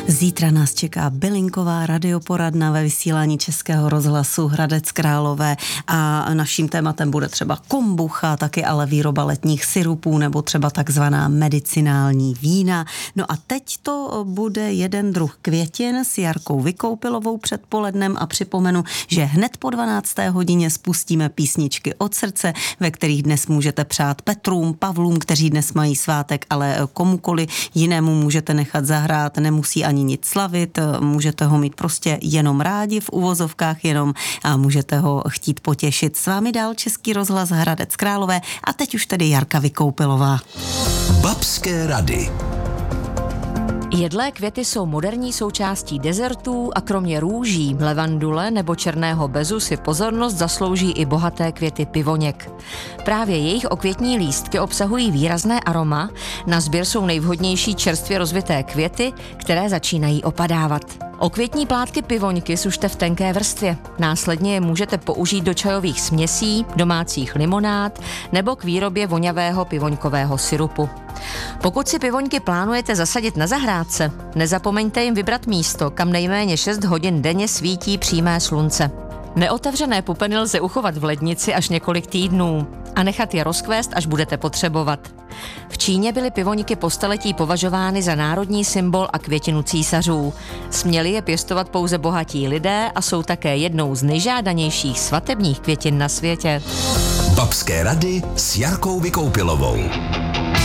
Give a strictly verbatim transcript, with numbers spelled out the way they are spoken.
Zítra nás čeká bylinková radioporadna ve vysílání Českého rozhlasu Hradec Králové a naším tématem bude třeba kombucha, taky ale výroba letních sirupů nebo třeba takzvaná medicinální vína. No a teď to bude jeden druh květin s Jarkou Vykoupilovou předpolednem a připomenu, že hned po dvanácté hodině spustíme písničky od srdce, ve kterých dnes můžete přát Petrům, Pavlům, kteří dnes mají svátek, ale komukoli jinému můžete nechat zahrát, nemusí ani nic slavit, můžete ho mít prostě jenom rádi v uvozovkách jenom a můžete ho chtít potěšit. S vámi dál Český rozhlas Hradec Králové a teď už tedy Jarka Vykoupilová. Babské rady. Jedlé květy jsou moderní součástí dezertů a kromě růží, levandule nebo černého bezu si pozornost zaslouží i bohaté květy pivoněk. Právě jejich okvětní lístky obsahují výrazné aroma, na sběr jsou nejvhodnější čerstvě rozvité květy, které začínají opadávat. Okvětní plátky pivoňky sušte v tenké vrstvě. Následně je můžete použít do čajových směsí, domácích limonád nebo k výrobě vonavého pivoňkového sirupu. Pokud si pivoňky plánujete zasadit na zahrádce, nezapomeňte jim vybrat místo, kam nejméně šest hodin denně svítí přímé slunce. Neotevřené pupeny lze uchovat v lednici až několik týdnů a nechat je rozkvést, až budete potřebovat. V Číně byly pivoňky po staletí považovány za národní symbol a květinu císařů. Směli je pěstovat pouze bohatí lidé a jsou také jednou z nejžádanějších svatebních květin na světě. Babské rady s Jarkou Vykoupilovou.